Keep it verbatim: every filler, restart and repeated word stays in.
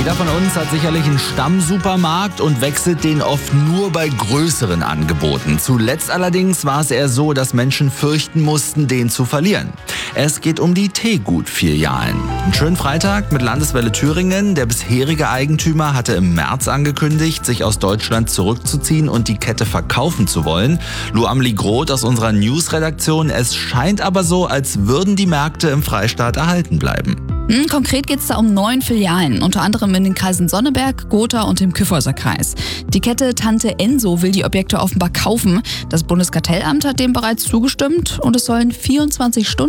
Jeder von uns hat sicherlich einen Stammsupermarkt und wechselt den oft nur bei größeren Angeboten. Zuletzt allerdings war es eher so, dass Menschen fürchten mussten, den zu verlieren. Es geht um die Teegut-Filialen. Einen schönen Freitag mit Landeswelle Thüringen. Der bisherige Eigentümer hatte im März angekündigt, sich aus Deutschland zurückzuziehen und die Kette verkaufen zu wollen. Lou Amelie Groth aus unserer News-Redaktion. Es scheint aber so, als würden die Märkte im Freistaat erhalten bleiben. Konkret geht es da um neun Filialen, unter anderem in den Kreisen Sonneberg, Gotha und dem Kyffhäuser Kreis. Die Kette Tante Enso will die Objekte offenbar kaufen. Das Bundeskartellamt hat dem bereits zugestimmt und es sollen vierundzwanzig Stunden